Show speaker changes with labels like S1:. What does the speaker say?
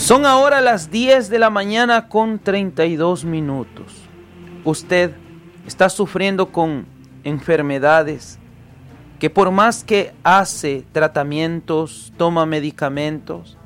S1: Son ahora las 10 de la mañana con 32 minutos. Usted está sufriendo con enfermedades que por más que hace tratamientos, toma medicamentos,